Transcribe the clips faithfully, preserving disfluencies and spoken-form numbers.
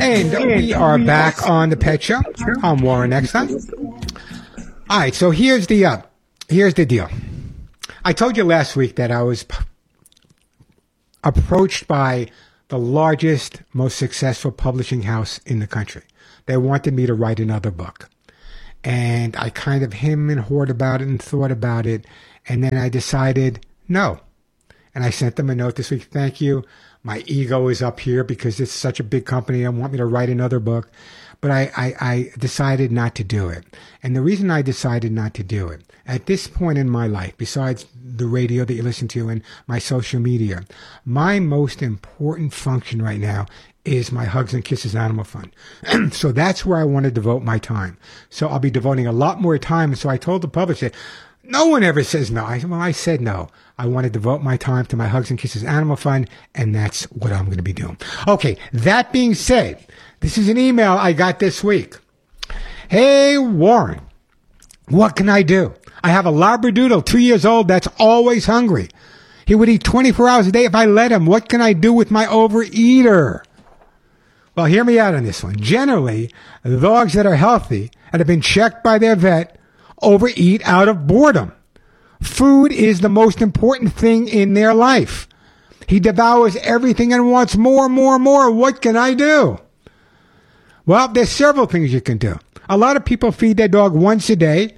And we are back on the Pet Show. I'm Warren Eckstein. All right, so here's the uh, here's the deal. I told you last week that I was p- approached by the largest, most successful publishing house in the country. They wanted me to write another book. And I kind of hemmed and hawed about it and thought about it. And then I decided no. And I sent them a note this week. Thank you. My ego is up here because it's such a big company. They want me to write another book. But I, I, I decided not to do it. And the reason I decided not to do it, at this point in my life, besides the radio that you listen to and my social media, my most important function right now is my Hugs and Kisses Animal Fund. So that's where I want to devote my time. So I'll be devoting a lot more time. And so I told the publisher, no one ever says no. I said, well, I said no. I want to devote my time to my Hugs and Kisses Animal Fund, and that's what I'm going to be doing. Okay, that being said, this is an email I got this week. Hey, Warren, what can I do? I have a Labradoodle, two years old, that's always hungry. He would eat twenty-four hours a day if I let him. What can I do with my overeater? Well, hear me out on this one. Generally, dogs that are healthy and have been checked by their vet overeat out of boredom. Food is the most important thing in their life. He devours everything and wants more, more, more. What can I do? Well, there's several things you can do. A lot of people feed their dog once a day.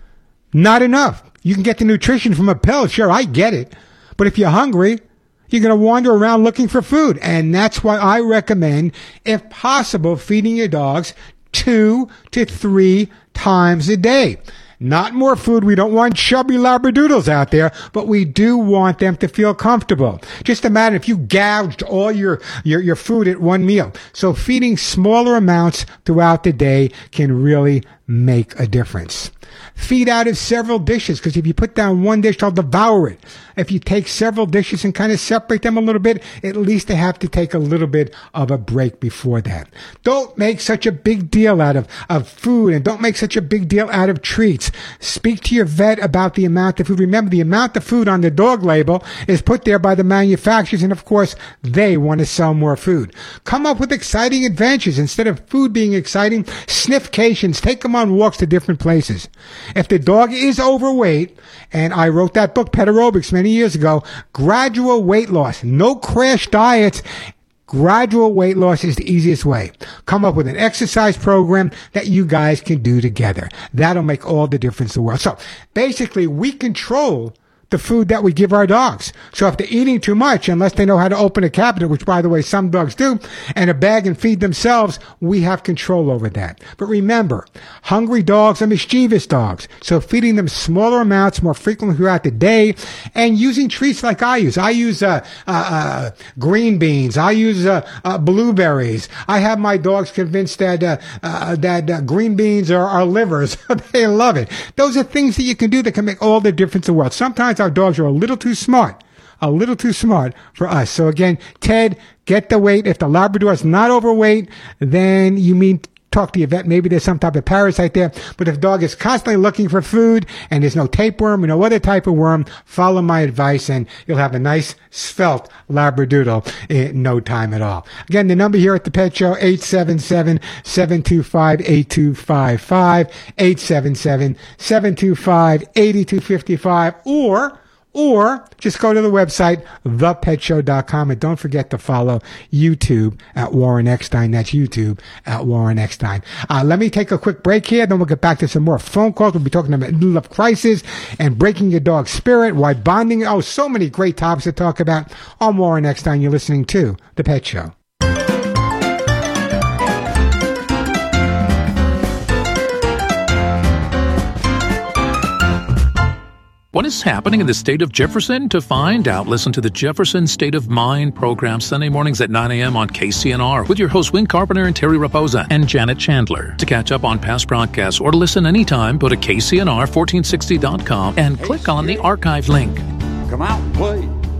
Not enough. You can get the nutrition from a pill. Sure, I get it. But if you're hungry, you're going to wander around looking for food. And that's why I recommend, if possible, feeding your dogs two to three times a day. Not more food. We don't want chubby Labradoodles out there, but we do want them to feel comfortable. Just imagine if you gouged all your, your, your food at one meal. So feeding smaller amounts throughout the day can really make a difference. Feed out of several dishes, because if you put down one dish, they'll devour it. If you take several dishes and kind of separate them a little bit, at least they have to take a little bit of a break before that. Don't make such a big deal out of, of food, and don't make such a big deal out of treats. Speak to your vet about the amount of food. Remember, the amount of food on the dog label is put there by the manufacturers, and of course, they want to sell more food. Come up with exciting adventures. Instead of food being exciting, sniffcations. Take them on walks to different places. If the dog is overweight, and I wrote that book, Pet Aerobics, many years ago, gradual weight loss, no crash diets, gradual weight loss is the easiest way. Come up with an exercise program that you guys can do together. That'll make all the difference in the world. So basically, we control the food that we give our dogs. So if they're eating too much, unless they know how to open a cabinet, which by the way, some dogs do, and a bag and feed themselves, we have control over that. But remember, hungry dogs are mischievous dogs. So feeding them smaller amounts more frequently throughout the day, and using treats like I use. I use uh, uh, uh green beans. I use uh, uh, blueberries. I have my dogs convinced that uh, uh, that uh, green beans are, are livers. They love it. Those are things that you can do that can make all the difference in the world. Sometimes our dogs are a little too smart, a little too smart for us. So again, Ted, get the weight. If the Labrador is not overweight, then you mean talk to your vet. Maybe there's some type of parasite there. But if the dog is constantly looking for food and there's no tapeworm or no other type of worm, follow my advice and you'll have a nice svelte Labradoodle in no time at all. Again, the number here at the Pet Show, eight seven seven, seven two five, eight two five five, eight seven seven, seven two five, eight two five five, or Or just go to the website, the pet show dot com, and don't forget to follow YouTube at Warren Eckstein. That's YouTube at Warren Eckstein. Uh, let me take a quick break here, then we'll get back to some more phone calls. We'll be talking about love crisis and breaking your dog's spirit, why bonding. Oh, so many great topics to talk about. I'm Warren Eckstein. You're listening to The Pet Show. What is happening in the state of Jefferson? To find out, listen to the Jefferson State of Mind program Sunday mornings at nine a.m. on K C N R with your hosts Win Carpenter and Terry Raposa and Janet Chandler. To catch up on past broadcasts or to listen anytime, go to K C N R fourteen sixty dot com and click on the archive link. Come out and play.